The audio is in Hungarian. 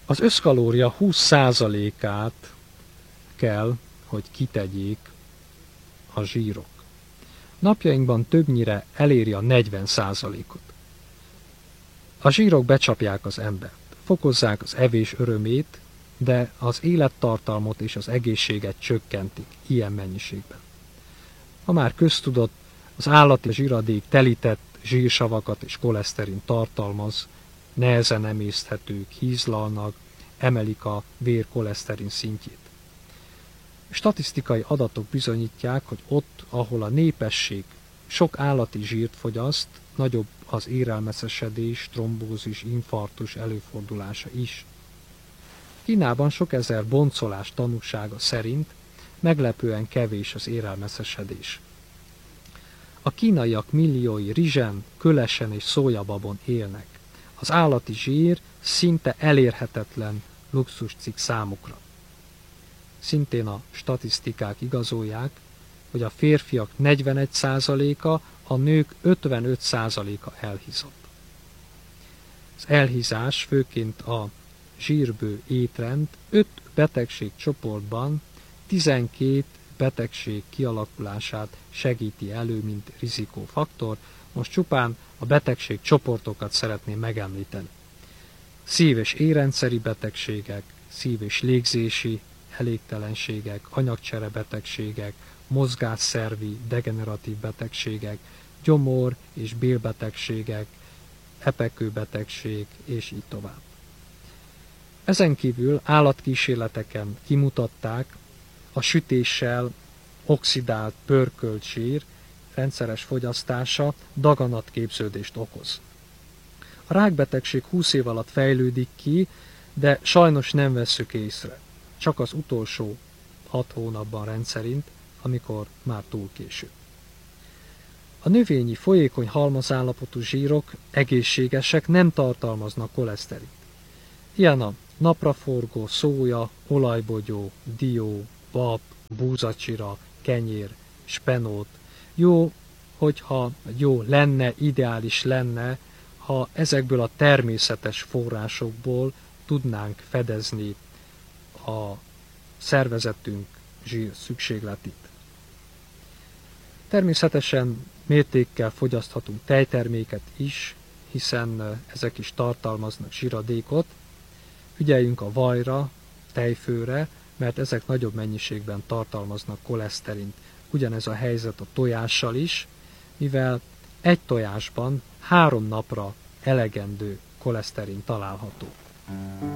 Az összkalória 20%-át kell, hogy kitegyék a zsírok. Napjainkban többnyire eléri a 40%-ot. A zsírok becsapják az embert, fokozzák az evés örömét, de az élettartalmot és az egészséget csökkentik ilyen mennyiségben. Ha már köztudott, az állati zsíradék telített zsírsavakat és koleszterin tartalmaz, nehezen emészthetők, hízlalnak, emelik a vér koleszterin szintjét. Statisztikai adatok bizonyítják, hogy ott, ahol a népesség sok állati zsírt fogyaszt, nagyobb az érelmeszesedés, trombózis, infarktus előfordulása is. Kínában sok ezer boncolás tanúsága szerint meglepően kevés az érelmeszesedés. A kínaiak milliói rizsen, kölesen és szójababon élnek. Az állati zsír szinte elérhetetlen luxuscikk számukra. Szintén a statisztikák igazolják, hogy a férfiak 41%-a, a nők 55%-a elhízott. Az elhízás főként a zsírből étrend 5 betegségcsoportban 12 betegség kialakulását segíti elő, mint rizikófaktor. Most csupán a betegségcsoportokat szeretném megemlíteni. Szív- és érrendszeri betegségek, szív- és légzési elégtelenségek, anyagcserebetegségek, mozgásszervi degeneratív betegségek, gyomor- és bélbetegségek, epekőbetegség, és így tovább. Ezen kívül állatkísérleteken kimutatták, a sütéssel oxidált pörkölt zsír rendszeres fogyasztása daganatképződést okoz. A rákbetegség 20 év alatt fejlődik ki, de sajnos nem vesszük észre. Csak az utolsó 6 hónapban rendszerint, amikor már túl késő. A növényi folyékony halmazállapotú zsírok egészségesek, nem tartalmaznak koleszterint. Ilyen a napraforgó, szója, olajbogyó, dió, bab, búzacsira, kenyér, spenót. Jó lenne, ideális lenne, ha ezekből a természetes forrásokból tudnánk fedezni a szervezetünk zsír szükségletét. Természetesen mértékkel fogyaszthatunk tejterméket is, hiszen ezek is tartalmaznak zsíradékot. Ügyeljünk a vajra, tejfőre, mert ezek nagyobb mennyiségben tartalmaznak koleszterint. Ugyanez a helyzet a tojással is, mivel egy tojásban 3 napra elegendő koleszterin található.